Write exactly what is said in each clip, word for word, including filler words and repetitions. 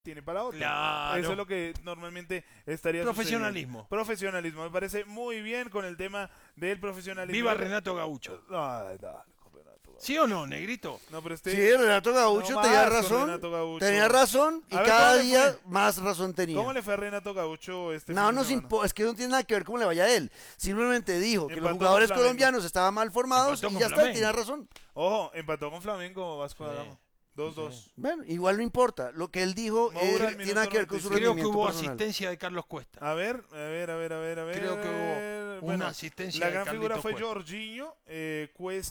tiene para otra. Claro. Eso es lo que normalmente estaría Profesionalismo. sucediendo. Profesionalismo. Me parece muy bien con el tema del profesionalismo. Viva Renato Gaucho. Ay, dale, con Renato Gaucho. ¿Sí o no, Negrito? No, pero este... Sí, Renato Gaucho no tenía más con razón. Renato Gaucho. Tenía razón y A ver, cada ¿cómo le día fue? más razón tenía. ¿Cómo le fue a Renato Gaucho este No, fin no de se semana? impo- es que no tiene nada que ver cómo le vaya a él. Simplemente dijo que Empató los con jugadores Flamengo. colombianos estaban mal formados Empató y con ya está, Flamengo. tenía razón. Ojo, empató con Flamengo Vasco da Sí. Gama. dos dos. Bueno, igual no importa. Lo que él dijo Moura eh, al tiene nada que ver con su minuto Creo que rendimiento hubo personal. asistencia de Carlos Cuesta. A ver, a ver, a ver, a ver, a ver. Creo que hubo Bueno, una asistencia la de gran figura Carlitos fue Cuesta. Jorginho. Eh,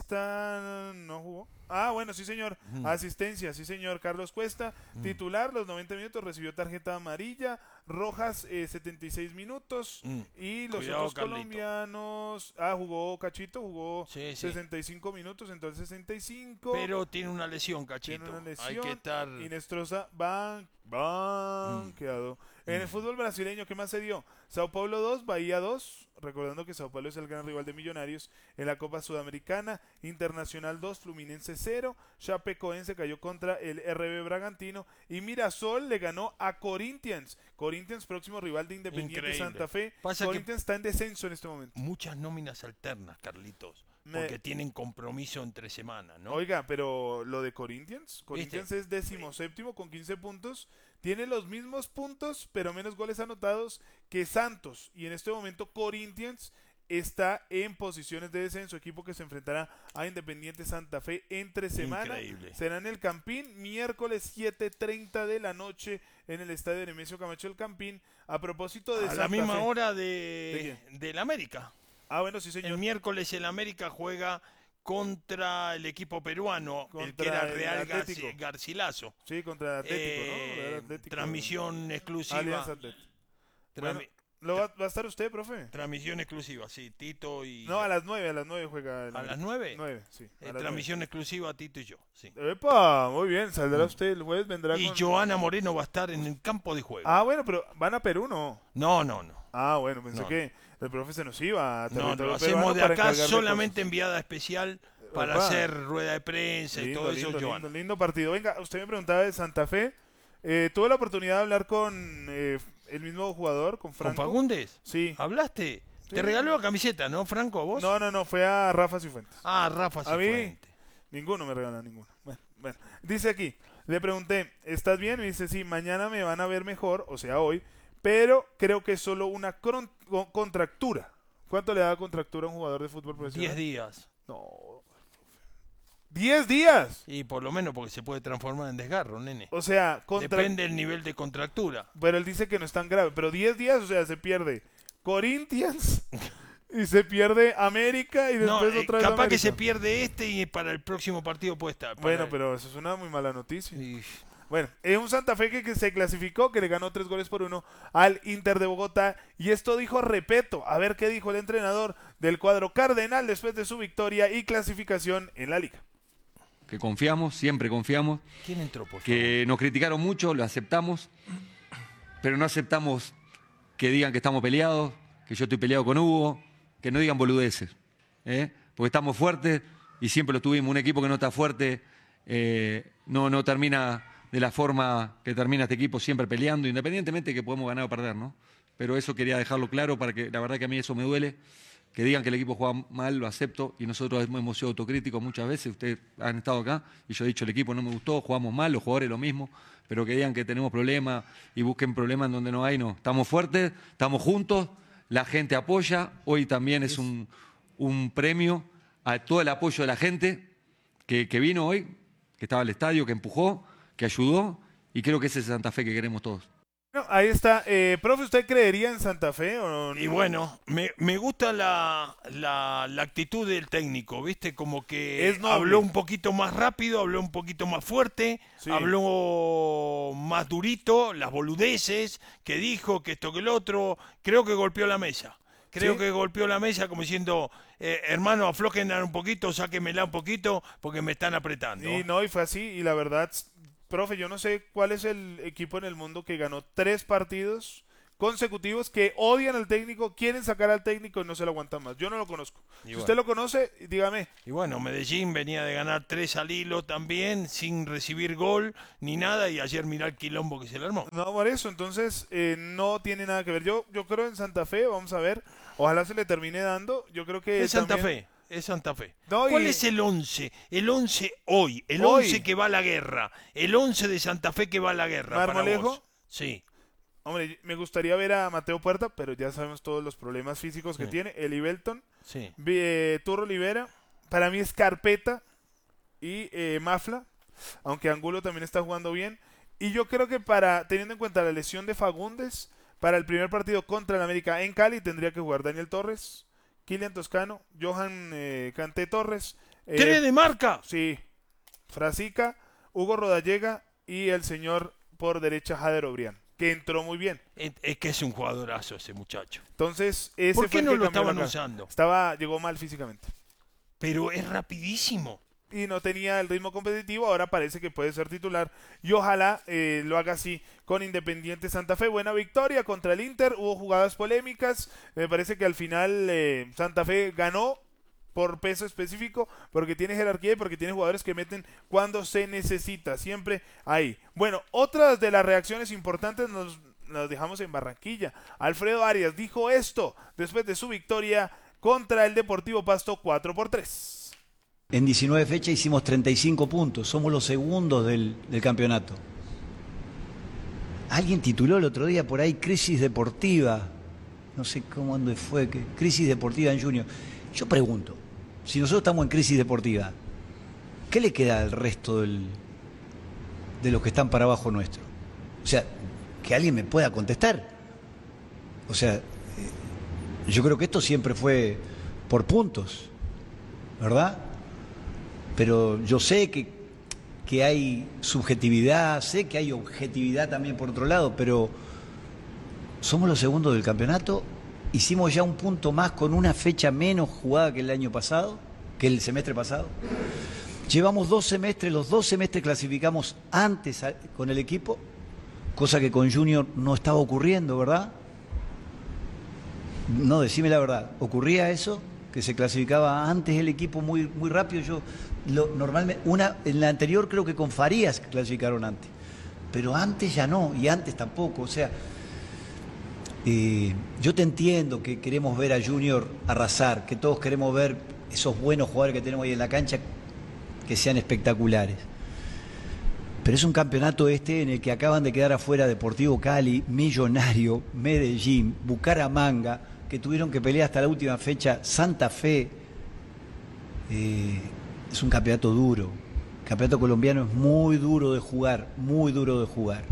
Cuesta no jugó. Ah, bueno, sí, señor. Ujú. Asistencia, sí, señor. Carlos Cuesta, titular, los noventa minutos, recibió tarjeta amarilla. Rojas, eh, setenta y seis minutos. Mm. Y los Cuidado, otros Carlito. colombianos. Ah, jugó Cachito, jugó Sí, sí. sesenta y cinco minutos, entonces sesenta y cinco. Pero tiene una lesión, Cachito. Tiene una lesión. Hay que estar... Inestrosa, ban, banqueado. En el fútbol brasileño, ¿qué más se dio? Sao Paulo dos, Bahía dos. Recordando que Sao Paulo es el gran rival de Millonarios en la Copa Sudamericana. Internacional dos, Fluminense cero. Chapecoense cayó contra el R B Bragantino. Y Mirasol le ganó a Corinthians. Corinthians, próximo rival de Independiente Increíble. Santa Fe. Pasa que- Corinthians está en descenso en este momento. Muchas nóminas alternas, Carlitos. Me- Porque tienen compromiso entre semanas, ¿no? Oiga, pero lo de Corinthians, Corinthians es decimoséptimo con quince puntos, tiene los mismos puntos, pero menos goles anotados que Santos, y en este momento Corinthians está en posiciones de descenso, equipo que se enfrentará a Independiente Santa Fe entre semana. Increíble. Será en el Campín, miércoles siete treinta de la noche en el estadio Nemesio Camacho del Campín. A propósito de A Santa la misma Fe. hora ¿De de, del América. Ah, bueno, sí, señor. El miércoles el América juega contra el equipo peruano, el que Contra era el Real Atlético. Garci- Garcilaso. Sí, contra Atlético, Eh, ¿no? Real Atlético. transmisión exclusiva. Alianza Atlético. Trami- Bueno, ¿lo va, va a estar usted, profe? Transmisión exclusiva, sí, Tito y... No, a las nueve, a las nueve juega. el ¿A América. las nueve? nueve, sí. a Eh, las transmisión exclusiva, Tito y yo, sí. nueve. ¡Epa! Muy bien, saldrá usted el jueves, vendrá Y con... Joana Moreno va a estar en el campo de juego. Ah, bueno, pero ¿van a Perú no? No, no, no. Ah, bueno, pensé No. que el profe se nos iba a No, territorio lo peruano hacemos de para acá encargarle solamente enviada especial para Opa. hacer rueda de prensa cosas. y Lindo, todo eso, lindo, Joana. lindo, lindo partido. Venga, usted me preguntaba de Santa Fe. Eh, tuve la oportunidad de hablar con eh, el mismo jugador, con ¿Con Franco. Fagundes? Sí. ¿Hablaste? Sí. Te regaló la camiseta, ¿no, Franco, vos? No, no, no, fue a Rafa Cifuentes. Ah, Rafa A mí, Cifuentes. ninguno me regala ninguno. Bueno, bueno. Dice aquí, le pregunté, ¿estás bien? Me dice, sí, mañana me van a ver mejor, o sea, hoy, pero creo que es solo una cron- co- contractura. ¿Cuánto le da contractura a un jugador de fútbol profesional? Diez días. No. ¿Diez días? Y por lo menos porque se puede transformar en desgarro, nene. O sea, contra... Depende del nivel de contractura. Pero él dice que no es tan grave, pero diez días, o sea, se pierde Corinthians y se pierde América y No, después eh, otra vez capaz que América. se pierde este y para el próximo partido puede estar. para Bueno, el- pero eso es una muy mala noticia. Y- Bueno, es un Santa Fe que, que se clasificó, que le ganó tres goles por uno al Inter de Bogotá. Y esto dijo Repeto. A ver qué dijo el entrenador del cuadro cardenal después de su victoria y clasificación en la liga. Que confiamos, siempre confiamos, ¿Quién entró, por favor? que nos criticaron mucho, lo aceptamos, pero no aceptamos que digan que estamos peleados, que yo estoy peleado con Hugo, que no digan boludeces, ¿eh? Porque estamos fuertes y siempre lo tuvimos. Un equipo que no está fuerte eh, no, no termina de la forma que termina este equipo, siempre peleando, independientemente de que podemos ganar o perder, ¿no? Pero eso quería dejarlo claro, para que la verdad que a mí eso me duele. Que digan que el equipo juega mal, lo acepto, y nosotros hemos sido autocríticos muchas veces. Ustedes han estado acá y yo he dicho el equipo no me gustó, jugamos mal, los jugadores lo mismo, pero que digan que tenemos problemas y busquen problemas en donde no hay, no. Estamos fuertes, estamos juntos, la gente apoya. Hoy también es un, un premio a todo el apoyo de la gente que, que vino hoy, que estaba al estadio, que empujó, que ayudó, y creo que ese es el Santa Fe que queremos todos. Bueno, ahí está. Eh, profe, ¿usted creería en Santa Fe o no? Y bueno, me, me gusta la, la, la actitud del técnico, ¿viste? Como que Es noble. habló un poquito más rápido, habló un poquito más fuerte, Sí. habló más durito, las boludeces que dijo, que esto que el otro. Creo que golpeó la mesa. Creo Sí. que golpeó la mesa como diciendo, eh, hermano, aflojen un poquito, sáquenmela un poquito, porque me están apretando. Y no, y fue así. Y la verdad, profe, yo no sé cuál es el equipo en el mundo que ganó tres partidos consecutivos que odian al técnico, quieren sacar al técnico y no se lo aguantan más. Yo no lo conozco. Y Si bueno. usted lo conoce, dígame. Y bueno, Medellín venía de ganar tres al hilo también, sin recibir gol ni nada, y ayer mirá el quilombo que se le armó. No, por eso, entonces eh, no tiene nada que ver. Yo, yo creo en Santa Fe, vamos a ver. Ojalá se le termine dando. Yo creo que Es Santa también- Fe, es Santa Fe. No, ¿Cuál y- es el once? El once hoy, el Hoy. once que va a la guerra, el once de Santa Fe que va a la guerra. para ¿Marmolejo? vos. Sí. Hombre, me gustaría ver a Mateo Puerta, pero ya sabemos todos los problemas físicos que Sí. tiene. Eli Belton, Sí. eh, Turro Olivera, para mí es Carpeta y eh, Mafla, aunque Angulo también está jugando bien. Y yo creo que para, teniendo en cuenta la lesión de Fagundes, para el primer partido contra el América en Cali tendría que jugar Daniel Torres, Kylian Toscano, Johan eh, Canté Torres, eh, ¡Tres de marca! sí, Frasica, Hugo Rodallega y el señor por derecha Jader Obrián, que entró muy bien. Es, es que es un jugadorazo ese muchacho. Entonces, ese ¿Por fue qué el no que lo cambió la estaban cara. usando? Estaba, llegó mal físicamente. Pero es rapidísimo. Y no tenía el ritmo competitivo, ahora parece que puede ser titular y ojalá eh, lo haga así con Independiente Santa Fe. Buena victoria contra el Inter, hubo jugadas polémicas, me parece que al final eh, Santa Fe ganó por peso específico, porque tiene jerarquía y porque tiene jugadores que meten cuando se necesita, siempre ahí. Bueno, otras de las reacciones importantes nos las dejamos en Barranquilla. Alfredo Arias dijo esto después de su victoria contra el Deportivo Pasto cuatro por tres. En diecinueve fechas hicimos treinta y cinco puntos, somos los segundos del, del campeonato. Alguien tituló el otro día por ahí crisis deportiva, no sé cómo dónde fue, que, crisis deportiva en Junior. Yo pregunto, si nosotros estamos en crisis deportiva, ¿qué le queda al resto del, de los que están para abajo nuestro? O sea, que alguien me pueda contestar. O sea, eh, yo creo que esto siempre fue por puntos, ¿verdad? Pero yo sé que, que hay subjetividad, sé que hay objetividad también por otro lado, pero somos los segundos del campeonato, hicimos ya un punto más con una fecha menos jugada que el año pasado, que el semestre pasado. Llevamos dos semestres, los dos semestres clasificamos antes a, con el equipo, cosa que con Junior no estaba ocurriendo, ¿verdad? No, decime la verdad, ¿ocurría eso? Que se clasificaba antes el equipo muy, muy rápido. Yo lo, normalmente, una, en la anterior creo que con Farías clasificaron antes, pero antes ya no, y antes tampoco. O sea, eh, yo te entiendo que queremos ver a Junior arrasar, que todos queremos ver esos buenos jugadores que tenemos ahí en la cancha, que sean espectaculares. Pero es un campeonato este en el que acaban de quedar afuera Deportivo Cali, Millonario, Medellín, Bucaramanga, que tuvieron que pelear hasta la última fecha, Santa Fe. Eh, es un campeonato duro. El campeonato colombiano es muy duro de jugar, muy duro de jugar.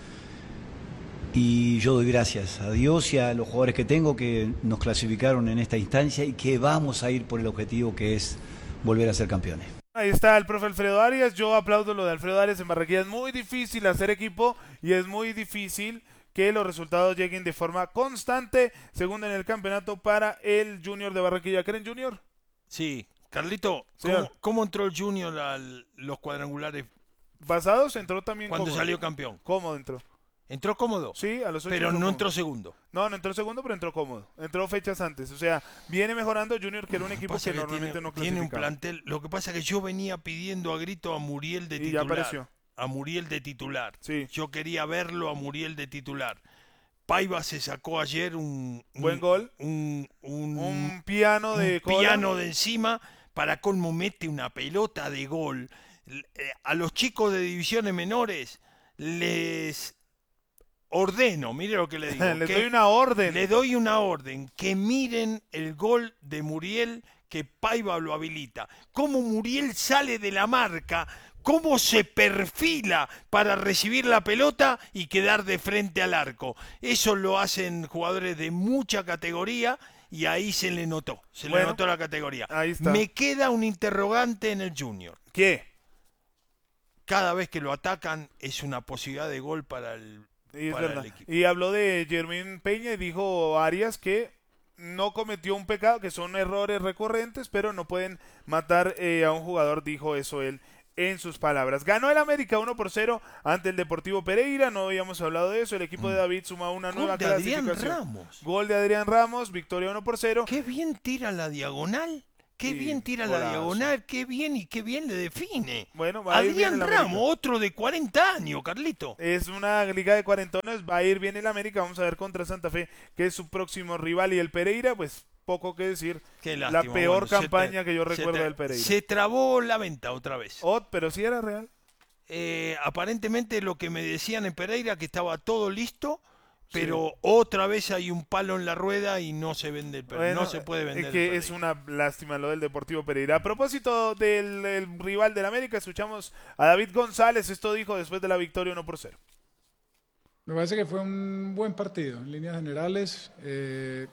Y yo doy gracias a Dios y a los jugadores que tengo que nos clasificaron en esta instancia y que vamos a ir por el objetivo que es volver a ser campeones. Ahí está el profe Alfredo Arias. Yo aplaudo lo de Alfredo Arias en Barranquilla. Es muy difícil hacer equipo y es muy difícil que los resultados lleguen de forma constante, según en el campeonato para el Junior de Barranquilla. ¿Creen Junior? Sí. Carlito, ¿cómo, Señor. cómo entró el Junior a los cuadrangulares Pasados entró también cuando cómodo. salió campeón? Cómodo entró. ¿Entró cómodo? Sí, a los ocho Pero entró no cómodo. entró segundo. No, no entró segundo, pero entró cómodo. Entró fechas antes. O sea, viene mejorando Junior, que era un equipo Pasa que, que normalmente tiene, no tiene un clasificaba. plantel. Lo que pasa es que yo venía pidiendo a grito a Muriel de Y ya titular. apareció. A Muriel de titular. Sí. Yo quería verlo a Muriel de titular. Paiva se sacó ayer un, un- Buen gol. un, un, Un piano de un cola. piano de encima. Para colmo mete una pelota de gol. L- eh, A los chicos de divisiones menores les ordeno, mire lo que le digo. Les que doy una orden. le doy una orden, que miren el gol de Muriel que Paiva lo habilita. Cómo Muriel sale de la marca, cómo se perfila para recibir la pelota y quedar de frente al arco. Eso lo hacen jugadores de mucha categoría y ahí se le notó, se Bueno, le notó la categoría. ahí está. Me queda un interrogante en el Junior. ¿Qué? Cada vez que lo atacan es una posibilidad de gol para el, Y es para verdad. el equipo. Y habló de Jermín Peña y dijo Arias que no cometió un pecado, que son errores recurrentes, pero no pueden matar eh, a un jugador, dijo eso él en sus palabras. Ganó el América uno por cero ante el Deportivo Pereira, no habíamos hablado de eso, el equipo de David suma una Gol nueva de Adrián clasificación. Ramos. Gol de Adrián Ramos, victoria uno por cero. Qué bien tira la diagonal. Qué Sí, bien tira golazo. la diagonal, qué bien y qué bien le define. Bueno, va a ir bien Adrián el América. Ramos, otro de cuarenta años, Carlito. Es una liga de cuarentones, va a ir bien el América, vamos a ver contra Santa Fe, que es su próximo rival, y el Pereira, pues poco que decir. Qué la lástima, peor bueno, se campaña te- que yo se recuerdo te- del Pereira. Se trabó la venta otra vez. Ot, pero sí era real. Eh, aparentemente lo que me decían en Pereira que estaba todo listo, pero otra vez hay un palo en la rueda y no se vende el Pereira. Bueno, no se puede vender es el que Pereira. es una lástima lo del Deportivo Pereira. A propósito del, del rival del América, escuchamos a David González, esto dijo después de la victoria uno por cero. Me parece que fue un buen partido en líneas generales. Eh,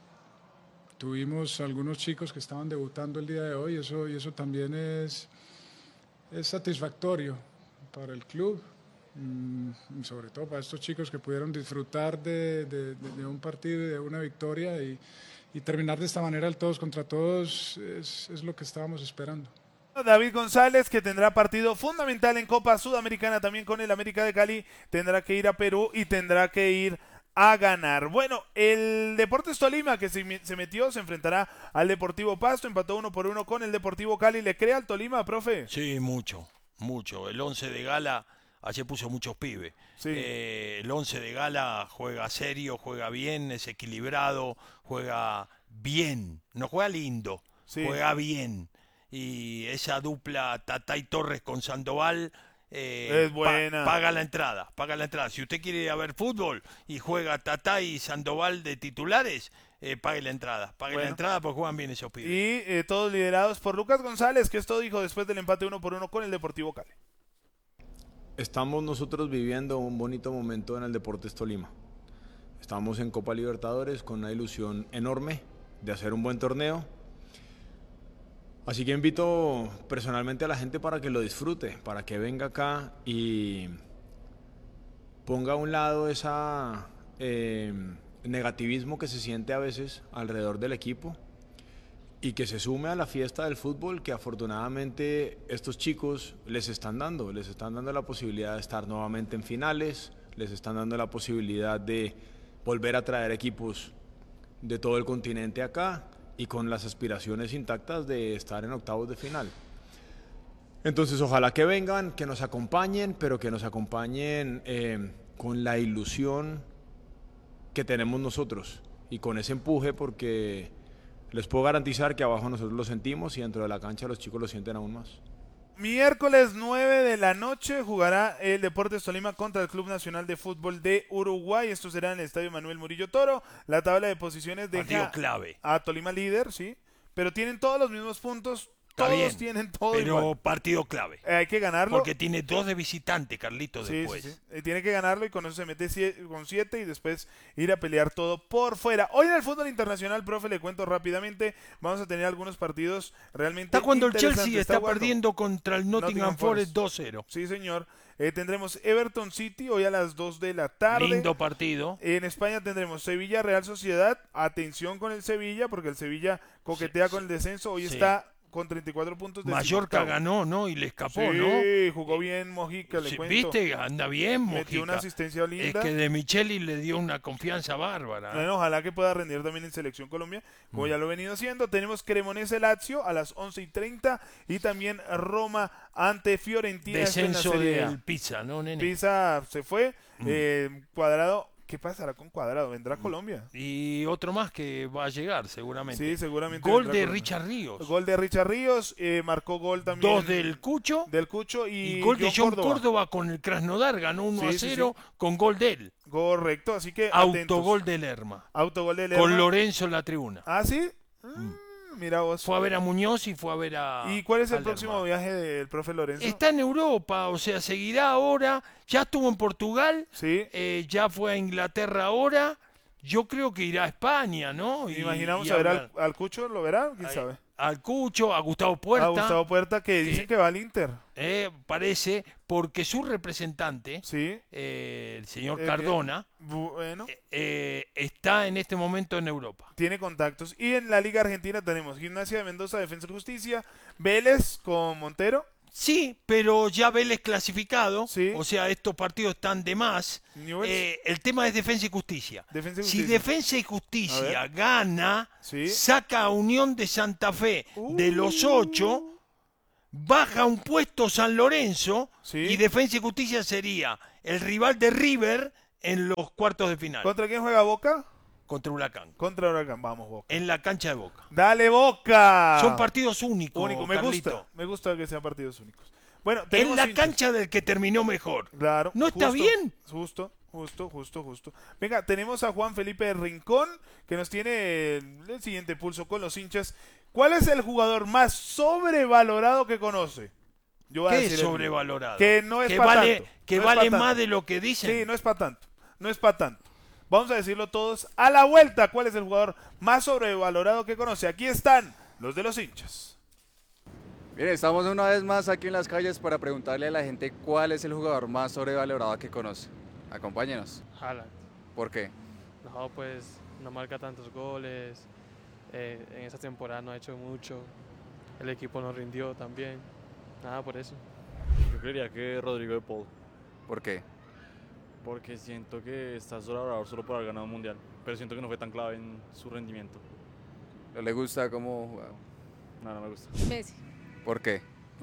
tuvimos algunos chicos que estaban debutando el día de hoy, eso, y eso también es, es satisfactorio para el club, mm, sobre todo para estos chicos que pudieron disfrutar de, de- de- de un partido y de una victoria, y, y terminar de esta manera el todos contra todos es, es lo que estábamos esperando. David González, que tendrá partido fundamental en Copa Sudamericana también con el América de Cali, tendrá que ir a Perú y tendrá que ir a ganar. Bueno, el Deportes Tolima, que se, se metió, se enfrentará al Deportivo Pasto, empató uno por uno con el Deportivo Cali. ¿Le cree al Tolima, profe? Sí, mucho, mucho. El once de Gala, ayer puso muchos pibes. Sí. Eh, el once de Gala juega serio, juega bien, es equilibrado, juega bien, no juega lindo, Sí. juega bien. Y esa dupla Tatay Torres con Sandoval eh, Es buena. pa- paga la entrada, paga la entrada. Si usted quiere ir a ver fútbol y juega Tatay y Sandoval de titulares, eh, pague la entrada, pague Bueno. la entrada porque juegan bien esos pibes. Y eh, todos liderados por Lucas González, que esto dijo después del empate uno por uno con el Deportivo Cali. Estamos nosotros viviendo un bonito momento en el Deportes Tolima. Estamos en Copa Libertadores con una ilusión enorme de hacer un buen torneo. Así que invito personalmente a la gente para que lo disfrute, para que venga acá y ponga a un lado esa eh, negativismo que se siente a veces alrededor del equipo y que se sume a la fiesta del fútbol que afortunadamente estos chicos les están dando. Les están dando la posibilidad de estar nuevamente en finales, les están dando la posibilidad de volver a traer equipos de todo el continente acá y con las aspiraciones intactas de estar en octavos de final. Entonces ojalá que vengan, que nos acompañen, pero que nos acompañen eh, con la ilusión que tenemos nosotros y con ese empuje, porque les puedo garantizar que abajo nosotros lo sentimos y dentro de la cancha los chicos lo sienten aún más. Miércoles nueve de la noche jugará el Deportes Tolima contra el Club Nacional de Fútbol de Uruguay. Esto será en el Estadio Manuel Murillo Toro. La tabla de posiciones Partido deja clave. a Tolima líder, sí, pero tienen todos los mismos puntos. Está Todos bien, tienen todo pero igual. partido clave. Eh, hay que ganarlo. Porque tiene dos de visitante, Carlitos, Sí, después. sí, sí. Eh, tiene que ganarlo y con eso se mete sie- con siete y después ir a pelear todo por fuera. Hoy en el fútbol internacional, profe, le cuento rápidamente, vamos a tener algunos partidos realmente Está cuando el interesantes. Chelsea está, jugando. perdiendo contra el Nottingham, Nottingham Forest Forest. dos cero. Sí, señor. Eh, tendremos Everton City hoy a las dos de la tarde. Lindo partido. En España tendremos Sevilla Real Sociedad. Atención con el Sevilla porque el Sevilla coquetea Sí, con el descenso. Hoy sí. está con treinta y cuatro puntos. Mallorca decimoctavo. ganó, ¿no? Y le escapó, Sí, ¿no? jugó bien Mojica, le Sí, cuento. ¿viste? Anda bien, Mojica. Metió una asistencia linda. Es que De Micheli le dio una confianza bárbara. Bueno, ojalá que pueda rendir también en Selección Colombia, como Mm. ya lo he venido haciendo. Tenemos Cremonese Lazio a las once y treinta y también Roma ante Fiorentina. Esto en la Descenso Serie A. del Pizza, ¿no, nene? Pisa se fue. Mm. eh, Cuadrado, ¿qué pasará con Cuadrado? ¿Vendrá a Colombia? Y otro más que va a llegar, seguramente. Sí, seguramente. Gol vendrá a de Colombia. Richard Ríos. Gol de Richard Ríos, eh, marcó gol también. Dos del Cucho. del Cucho y, Y gol de John Córdoba. Córdoba. con el Krasnodar. Ganó uno Sí, a sí, cero con gol de él. Correcto, así que atentos. Autogol de Lerma. Autogol de Con Lerma. Lorenzo en la tribuna. ¿Ah, sí? Ah, mira vos. Fue a ver a Muñoz y fue a ver a. ¿Y cuál es a el próximo Lerma. viaje del profe Lorenzo? Está en Europa, o sea, seguirá ahora. Ya estuvo en Portugal, Sí. eh, ya fue a Inglaterra ahora. Yo creo que irá a España, ¿no? Y- Imaginamos y a ver hablar- al, al Cucho, ¿lo verá? ¿Quién Ay, sabe? al Cucho, a Gustavo Puerta, A Gustavo Puerta, que dicen Sí. que va al Inter. eh, parece, porque su representante, Sí. eh, el señor Eh, Cardona, Bueno, eh, está en este momento en Europa. tiene contactos. Y en la Liga Argentina tenemos Gimnasia de Mendoza, Defensa y Justicia, Vélez con Montero. Sí, pero ya Vélez clasificado, Sí. o sea, estos partidos están de más. Newell's. Eh, el tema es Defensa y Justicia. Defensa y Si Justicia. Defensa y A Justicia ver. gana, Sí. saca a Unión de Santa Fe de los ocho, baja un puesto San Lorenzo Sí. y Defensa y Justicia sería el rival de River en los cuartos de final. ¿Contra quién juega Boca? Contra Huracán. Contra Huracán. Vamos, Boca. En la cancha de Boca. ¡Dale, Boca! Son partidos únicos. Único. Me Carlito. gusta. Me gusta que sean partidos únicos. Bueno, En tenemos la hinchas. cancha del que terminó mejor. Claro. ¿No está justo, bien? Justo, justo, justo, justo. Venga, tenemos a Juan Felipe Rincón, que nos tiene el, el siguiente pulso con los hinchas. ¿Cuál es el jugador más sobrevalorado que conoce? Yo voy a ¿Qué decir es el mío. sobrevalorado? Que no es que pa' vale, tanto. que No es vale pa' tanto. más de lo que dicen. Sí, no es para tanto. No es para tanto. Vamos a decirlo todos a la vuelta. ¿Cuál es el jugador más sobrevalorado que conoce? Aquí están los de los hinchas. Bien, estamos una vez más aquí en las calles para preguntarle a la gente cuál es el jugador más sobrevalorado que conoce. Acompáñenos. Haaland. ¿Por qué? No, pues no marca tantos goles. eh, en esta temporada no ha hecho mucho. El equipo no rindió también. Nada por eso. Yo creería que Rodrigo de Paul, ¿Por qué? porque siento que está sobrevalorado solo por haber ganado un mundial, pero siento que no fue tan clave en su rendimiento. ¿No le gusta cómo juega? No, no me gusta. Messi, ¿Por qué?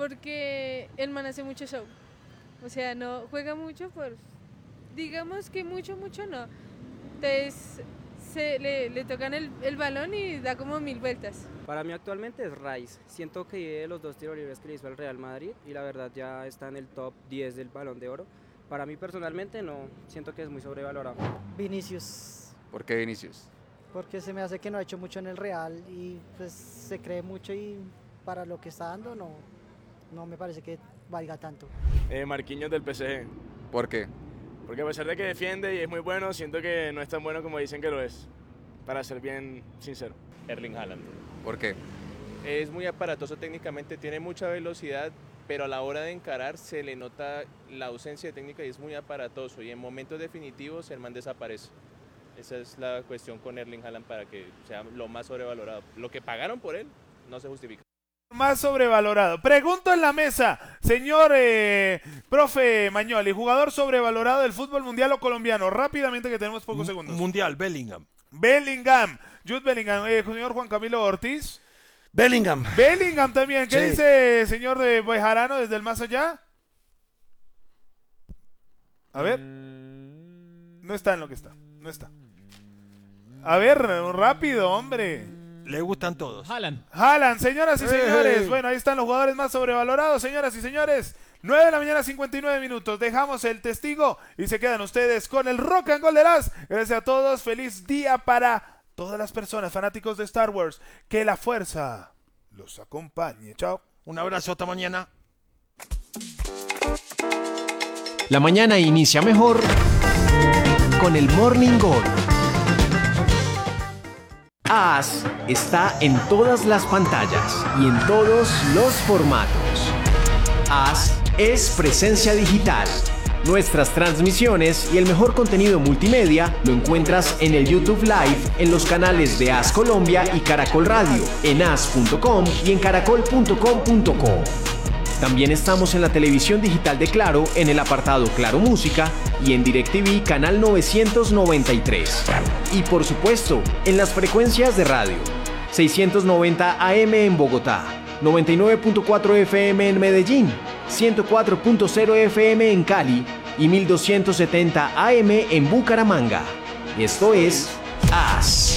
porque el man hace mucho show. O sea, no juega mucho, por digamos que mucho, mucho no. Entonces se, le, le tocan el, el balón y da como mil vueltas. Para mí actualmente es Rice. Siento que de los dos tiros libres que le hizo al Real Madrid y la verdad ya está en el top diez del Balón de Oro. Para mí personalmente no, siento que es muy sobrevalorado. Vinicius, ¿Por qué Vinicius? porque se me hace que no ha hecho mucho en el Real y pues se cree mucho y para lo que está dando no, no me parece que valga tanto. Eh, Marquinhos del P S G. ¿Por qué? Porque a pesar de que defiende y es muy bueno, siento que no es tan bueno como dicen que lo es. Para ser bien sincero. Erling Haaland. ¿Por qué? Es muy aparatoso técnicamente, tiene mucha velocidad, pero a la hora de encarar se le nota la ausencia de técnica y es muy aparatoso. Y en momentos definitivos el man desaparece. Esa es la cuestión con Erling Haaland para que sea lo más sobrevalorado. Lo que pagaron por él no se justifica. Más sobrevalorado. Pregunto en la mesa, señor eh, profe Mañoli, jugador sobrevalorado del fútbol mundial o colombiano. Rápidamente que tenemos pocos segundos. Mundial, Bellingham. Bellingham, Jude Bellingham, eh, señor Juan Camilo Ortiz. Bellingham. Bellingham también. ¿Qué Sí. dice señor de Bejarano desde el más allá? A ver. No está en lo que está. No está. A ver, rápido, hombre. Le gustan todos. Haaland. Haaland, señoras y ¡Eh! señores. Bueno, ahí están los jugadores más sobrevalorados, señoras y señores. nueve de la mañana, cincuenta y nueve minutos. Dejamos el testigo y se quedan ustedes con el Rock and Roll de las. Gracias a todos. Feliz día para todas las personas fanáticos de Star Wars. Que la fuerza los acompañe. Chao. Un abrazo, hasta mañana. La mañana inicia mejor con el Morning Gol. As está en todas las pantallas y en todos los formatos. As es presencia digital. Nuestras transmisiones y el mejor contenido multimedia lo encuentras en el YouTube Live en los canales de As Colombia y Caracol Radio, en as punto com y en caracol punto com punto co. También estamos en la televisión digital de Claro en el apartado Claro Música y en DirecTV canal novecientos noventa y tres. Y por supuesto, en las frecuencias de radio. seiscientos noventa A M en Bogotá, noventa y nueve punto cuatro F M en Medellín, ciento cuatro punto cero F M en Cali y mil doscientos setenta A M en Bucaramanga. Esto es As.